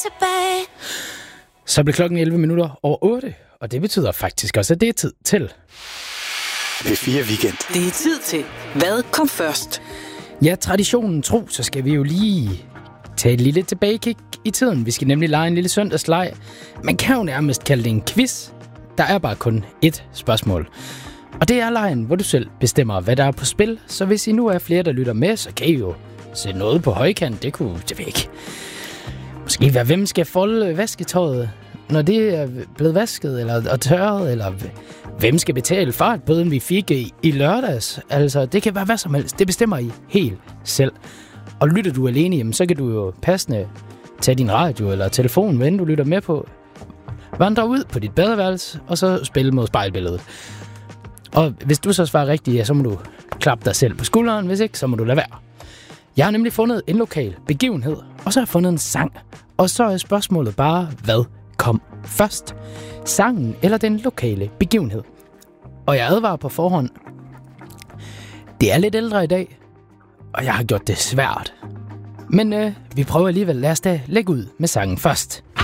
tilbage. Så bliver klokken 8:11, og det betyder faktisk også, at det er tid til P4 Weekend. Det er tid til. Hvad kom først? Ja, traditionen tro, så skal vi jo lige tage et lille tilbagekig i tiden. Vi skal nemlig lege en lille søndagsleg. Man kan jo nærmest kalde det en quiz. Der er bare kun ét spørgsmål. Og det er legen, hvor du selv bestemmer, hvad der er på spil. Så hvis I nu er flere, der lytter med, så kan I jo se noget på højkant. Det ved jeg ikke. Måske være, hvem skal folde vasketøjet, når det er blevet vasket eller tørret, eller hvem skal betale fartbøden, vi fik i lørdags. Altså, det kan være hvad som helst. Det bestemmer I helt selv. Og lytter du alene, jamen, så kan du jo passende tage din radio eller telefon, hvad du lytter med på. Vandre ud på dit badeværelse, og så spille mod spejlbilledet. Og hvis du så svarer rigtigt, ja, så må du klappe dig selv på skulderen. Hvis ikke, så må du lade være. Jeg har nemlig fundet en lokal begivenhed, og så har jeg fundet en sang. Og så er spørgsmålet bare, hvad kom først? Sangen eller den lokale begivenhed? Og jeg advarer på forhånd. Det er lidt ældre i dag, og jeg har gjort det svært. Men vi prøver alligevel. Lad os da lægge ud med sangen først.